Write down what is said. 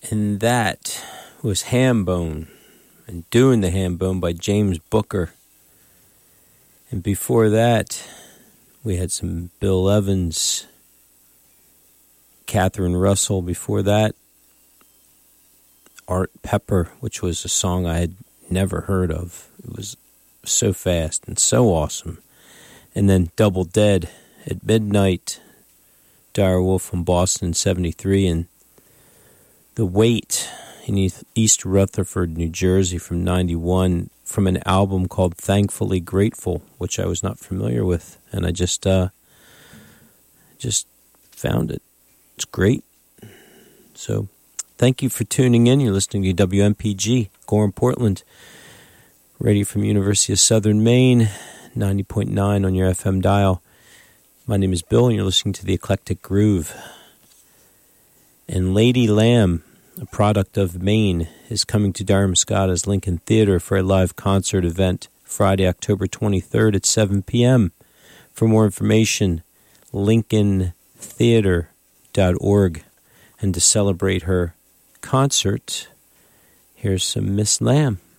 And that was Hambone, and Doing the Hambone by James Booker. And before that, we had some Bill Evans, Catherine Russell. Before that, Art Pepper, which was a song I had never heard of. It was so fast and so awesome. And then Double Dead at Midnight, Dire Wolf from Boston, 73, and The Wait in East Rutherford, New Jersey from 91, from an album called Thankfully Grateful, which I was not familiar with, and I just found it. It's great. So thank you for tuning in. You're listening to WMPG, Gorham, Portland, radio from University of Southern Maine, 90.9 on your FM dial. My name is Bill, and you're listening to The Eclectic Groove. And Lady Lamb, a product of Maine, is coming to Darmstadt Lincoln Theater for a live concert event Friday, October 23rd at 7 p.m. For more information, lincolntheater.org. And to celebrate her concert, here's some Miss Lamb.